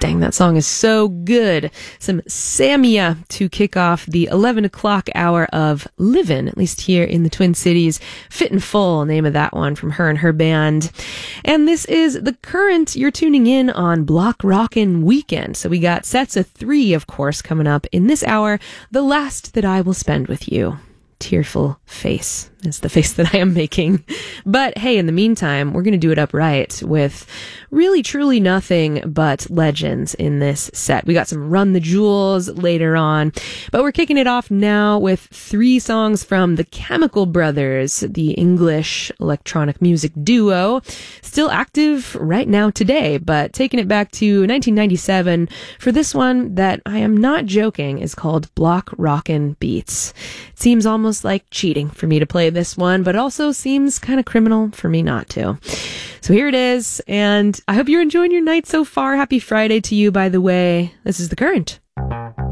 Dang, that song is so good. Some Samia to kick off the 11 o'clock hour of Livin', at least here in the Twin Cities. Fit and Full, name of that one from her and her band. And this is The Current. You're tuning in on Block Rockin' Weekend. So we got sets of 3, of course, coming up in this hour. The last that I will spend with you. Tearful face is the face that I am making. But hey, in the meantime, we're going to do it upright with really truly nothing but legends in this set. We got some Run the Jewels later on, but we're kicking it off now with 3 songs from the Chemical Brothers, the English electronic music duo, still active right now today, but taking it back to 1997 for this one that I am not joking is called Block Rockin' Beats. It seems almost like cheating for me to play this one, but also seems kind of criminal for me not to. So here it is, and I hope you're enjoying your night so far. Happy Friday to you, by the way. This is The Current.